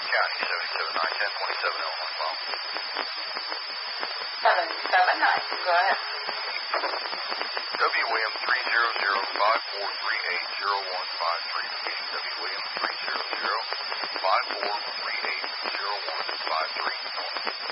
County 7791027 Illinois file. 779, go ahead. W. Williams 300-5438-0153. Repeating, W. Williams 300-5438-0153.